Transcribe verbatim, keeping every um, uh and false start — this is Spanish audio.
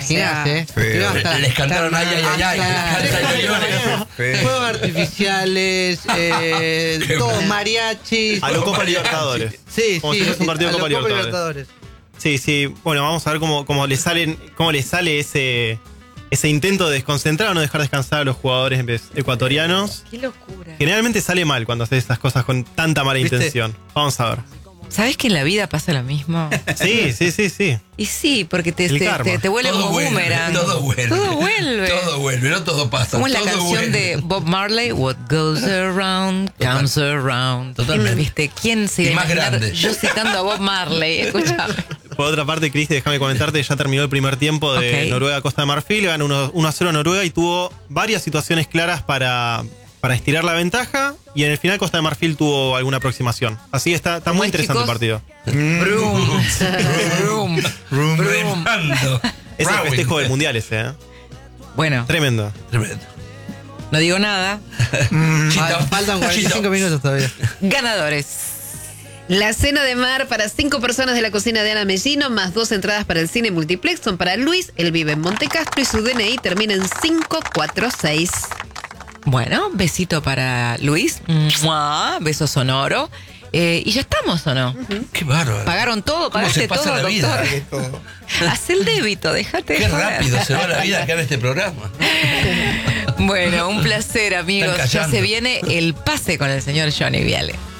imaginás, ¿eh? Feo. Hasta- Les cantaron ay, ay, ay, ay, hasta- les cantan millones. Feo. Fuegos artificiales, eh, Qué todo, bueno. mariachis. A lo Copa Libertadores. Sí, Como sí. si fuese un sí, partido de a Copa lo Copa Libertadores. Sí, sí. Bueno, vamos a ver cómo, cómo le salen, cómo le sale ese, ese intento de desconcentrar o no dejar descansar a los jugadores ecuatorianos. Qué locura. Generalmente sale mal cuando haces esas cosas con tanta mala ¿Viste? intención. Vamos a ver. ¿Sabés que en la vida pasa lo mismo? Sí, sí, sí, sí. Y sí, porque te, El te, karma. te, te vuelve Todo como vuelve, boomerang. todo vuelve. Todo vuelve. Todo vuelve, no todo pasa. Como es la todo canción vuelve. de Bob Marley, What goes around, comes around. Totalmente. ¿Viste? ¿Quién se Y iba a más imaginar? grande. Yo citando a Bob Marley, escúchame. Por otra parte, Cristi, déjame comentarte, ya terminó el primer tiempo de Ok. Noruega-Costa de Marfil, ganó uno a cero Noruega y tuvo varias situaciones claras para, para estirar la ventaja, y en el final Costa de Marfil tuvo alguna aproximación. Así está, está muy es, interesante el chicos? partido. Brum, brum, brum. Remando. Es el Rowing. festejo del Mundial ese, ¿eh? Bueno, Tremendo. Tremendo. no digo nada. Chito. Fal- Faltan cuarenta y cinco Chito. minutos todavía. Ganadores. La cena de mar para cinco personas de la cocina de Ana Mellino, más dos entradas para el cine multiplex, son para Luis. Él vive en Montecastro y su D N I termina en cinco cuatro seis. Bueno, besito para Luis. ¡Mua! Beso sonoro. Eh, y ya estamos, ¿o no? Qué bárbaro. ¿Pagaron todo? ¿Cómo ¿Pagaste se pasa todo, la vida? doctor? Haz el débito, déjate. Qué de joder. rápido se va la vida acá en este programa. Bueno, un placer, amigos. Están Ya callando. se viene el pase con el señor Johnny Viale.